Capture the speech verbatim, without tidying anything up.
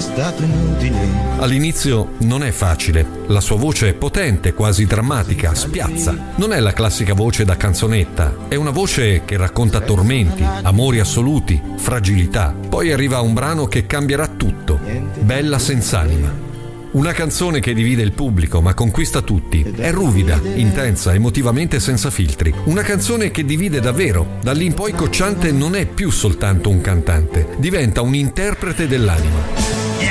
stato inutile. All'inizio non è facile, la sua voce è potente, quasi drammatica, spiazza. Non è la classica voce da canzonetta, è una voce che racconta tormenti, amori assoluti, fragilità. Poi arriva un brano che cambierà tutto, Bella senz'anima. Una canzone che divide il pubblico ma conquista tutti. È ruvida, intensa, emotivamente senza filtri. Una canzone che divide davvero. Da lì in poi Cocciante non è più soltanto un cantante, diventa un interprete dell'anima. Gli